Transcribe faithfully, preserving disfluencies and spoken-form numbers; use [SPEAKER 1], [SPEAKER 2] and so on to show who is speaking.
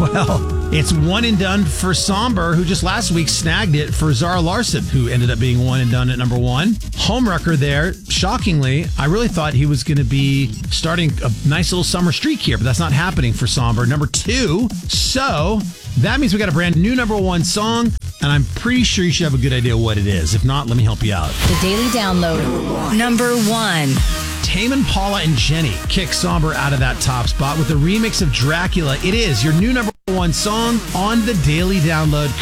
[SPEAKER 1] Well, it's one and done for Somber, who just last week snagged it for Zara Larson, who ended up being one and done at number one. Homewrecker there. Shockingly, I really thought he was going to be starting a nice little summer streak here, but that's not happening for Somber. Number two. So that means we got a brand new number one song, and I'm pretty sure you should have a good idea what it is. If not, let me help you out.
[SPEAKER 2] The Daily Download. Number one.
[SPEAKER 1] Tame Impala and Jenny kick Somber out of that top spot with a remix of Dracula. It is your new number one song on the Daily Download.